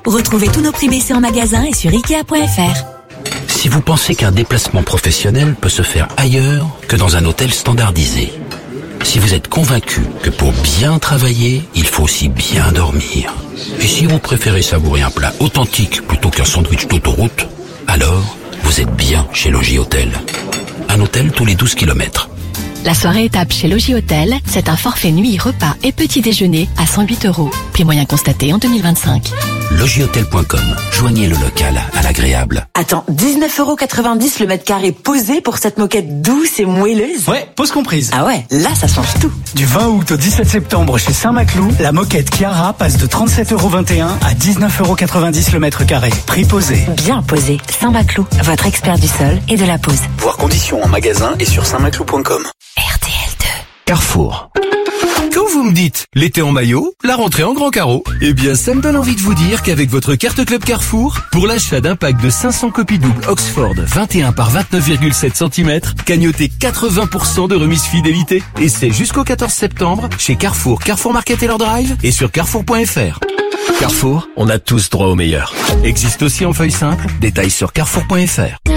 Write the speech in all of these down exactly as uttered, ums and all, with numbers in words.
Retrouvez tous nos prix baissés en magasin et sur ikea point f r. Si vous pensez qu'un déplacement professionnel peut se faire ailleurs que dans un hôtel standardisé, si vous êtes convaincu que pour bien travailler, il faut aussi bien dormir, et si vous préférez savourer un plat authentique plutôt qu'un sandwich d'autoroute, alors vous êtes bien chez Logis Hôtel. Un hôtel tous les douze kilomètres. La soirée étape chez Logis Hôtel, c'est un forfait nuit, repas et petit déjeuner à cent huit euros. Prix moyen constaté en deux mille vingt-cinq. logis hôtel point com. Joignez le local à l'agréable. Attends, dix-neuf euros quatre-vingt-dix le mètre carré posé pour cette moquette douce et moelleuse? Ouais, pause comprise. Ah ouais, là ça change tout. Du vingt août au dix-sept septembre chez Saint-Maclou, la moquette Chiara passe de trente-sept euros vingt et un à dix-neuf euros quatre-vingt-dix le mètre carré. Prix posé. Bien posé. Saint-Maclou, votre expert du sol et de la pose. Voir conditions en magasin et sur saint maclou point com. R T L deux. Carrefour. Quand vous me dites l'été en maillot, la rentrée en grand carreau, eh bien ça me donne envie de vous dire qu'avec votre carte Club Carrefour, pour l'achat d'un pack de cinq cents copies doubles Oxford vingt et un par vingt-neuf virgule sept centimètres, cagnotez quatre-vingts pour cent de remise fidélité. Et c'est jusqu'au quatorze septembre chez Carrefour, Carrefour Market et leur Drive et sur carrefour point f r. Carrefour, on a tous droit au meilleur. Existe aussi en feuille simple, détails sur carrefour point f r.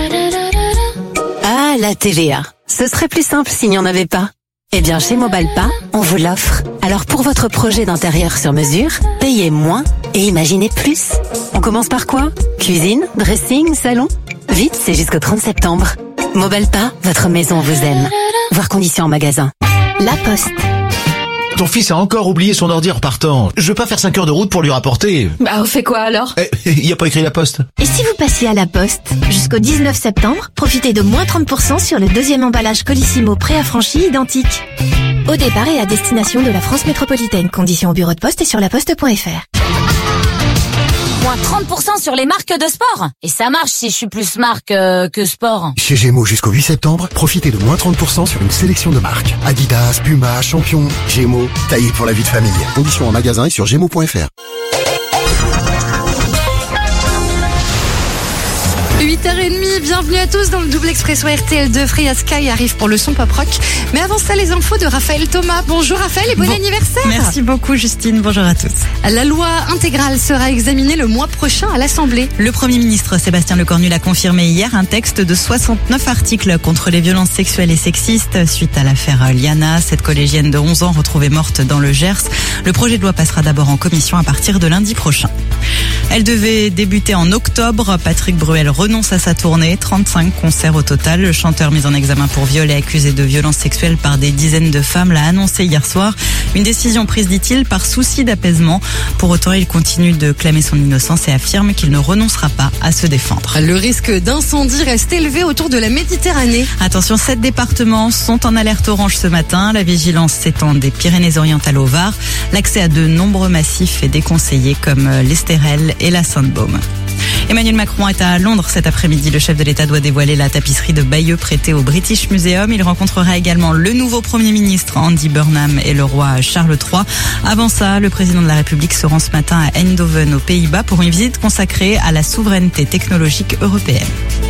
Ah, la T V A. Ce serait plus simple s'il n'y en avait pas. Eh bien, chez Mobalpa, on vous l'offre. Alors pour votre projet d'intérieur sur mesure, payez moins et imaginez plus. On commence par quoi? Cuisine, dressing, salon? Vite, c'est jusqu'au trente septembre. Mobalpa, votre maison vous aime. Voir conditions en magasin. La Poste. Ton fils a encore oublié son ordi en repartant. Je veux pas faire cinq heures de route pour lui rapporter. Bah, on fait quoi alors? Eh, il y a pas écrit la Poste. Et si vous passiez à la Poste? Jusqu'au dix-neuf septembre, profitez de moins trente pour cent sur le deuxième emballage Colissimo préaffranchi identique. Au départ et à destination de la France métropolitaine. Conditions au bureau de poste et sur laposte point f r. Moins trente pour cent sur les marques de sport. Et ça marche si je suis plus marque euh, que sport. Chez Gémeaux jusqu'au huit septembre, profitez de moins trente pour cent sur une sélection de marques. Adidas, Puma, Champion, Gémeaux, taillé pour la vie de famille. Conditions en magasin et sur gémeaux point f r. huit heures trente, bienvenue à tous dans le double expresso R T L deux. Freya Sky arrive pour le son pop rock. Mais avant ça, les infos de Raphaël Thomas. Bonjour Raphaël et bon, bon anniversaire. Merci beaucoup Justine, bonjour à tous. La loi intégrale sera examinée le mois prochain à l'Assemblée. Le Premier ministre Sébastien Lecornu l'a confirmé hier, un texte de soixante-neuf articles contre les violences sexuelles et sexistes suite à l'affaire Liana, cette collégienne de onze ans retrouvée morte dans le Gers. Le projet de loi passera d'abord en commission à partir de lundi prochain. Elle devait débuter en octobre. Patrick Bruel renonce à sa tournée. trente-cinq concerts au total. Le chanteur mis en examen pour viol et accusé de violences sexuelles par des dizaines de femmes l'a annoncé hier soir. Une décision prise, dit-il, par souci d'apaisement. Pour autant, il continue de clamer son innocence et affirme qu'il ne renoncera pas à se défendre. Le risque d'incendie reste élevé autour de la Méditerranée. Attention, sept départements sont en alerte orange ce matin. La vigilance s'étend des Pyrénées-Orientales au Var. L'accès à de nombreux massifs est déconseillé comme l'Estérel et la Sainte-Baume. Emmanuel Macron est à Londres cet après-midi. Le chef de l'État doit dévoiler la tapisserie de Bayeux prêtée au British Museum. Il rencontrera également le nouveau Premier ministre Andy Burnham et le roi Charles trois. Avant ça, le président de la République se rend ce matin à Eindhoven aux Pays-Bas pour une visite consacrée à la souveraineté technologique européenne.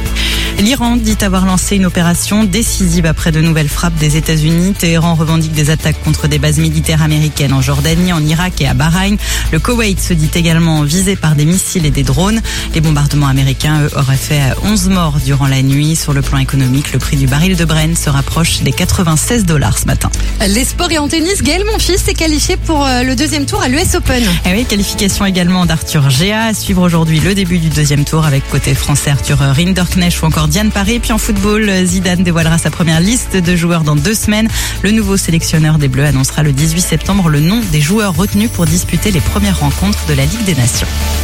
L'Iran dit avoir lancé une opération décisive après de nouvelles frappes des États-Unis. Téhéran revendique des attaques contre des bases militaires américaines en Jordanie, en Irak et à Bahreïn. Le Koweït se dit également visé par des missiles et des drones. Les bombardements américains, eux, auraient fait onze morts durant la nuit. Sur le plan économique, le prix du baril de Brent se rapproche des quatre-vingt-seize dollars ce matin. Les sports et en tennis, Gaël Monfils s'est qualifié pour le deuxième tour à l'U S Open. Et oui, qualification également d'Arthur Géa. À suivre aujourd'hui le début du deuxième tour avec côté français Arthur Rinderknecht ou encore Diane Parry. Puis en football, Zidane dévoilera sa première liste de joueurs dans deux semaines. Le nouveau sélectionneur des Bleus annoncera le dix-huit septembre le nom des joueurs retenus pour disputer les premières rencontres de la Ligue des Nations.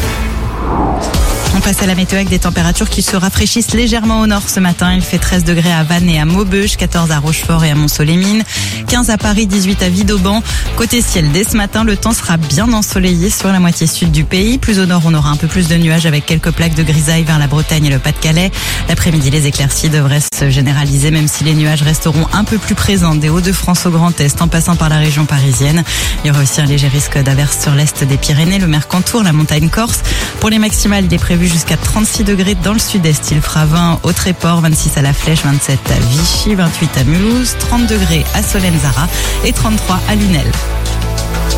On passe à la météo avec des températures qui se rafraîchissent légèrement au nord ce matin. Il fait treize degrés à Vannes et à Maubeuge, quatorze à Rochefort et à Mont-Soleil-Mines, quinze à Paris, dix-huit à Villeurbanne. Côté ciel, dès ce matin, le temps sera bien ensoleillé sur la moitié sud du pays. Plus au nord, on aura un peu plus de nuages avec quelques plaques de grisaille vers la Bretagne et le Pas-de-Calais. L'après-midi, les éclaircies devraient se généraliser, même si les nuages resteront un peu plus présents des Hauts-de-France au Grand Est, en passant par la région parisienne. Il y aura aussi un léger risque d'averse sur l'est des Pyrénées, le Mercantour, la montagne corse. Pour les maximales, il est prévu jusqu'à trente-six degrés dans le sud-est. Il fera vingt au Tréport, vingt-six à La Flèche, vingt-sept à Vichy, vingt-huit à Mulhouse, trente degrés à Solenzara et trente-trois à Lunel.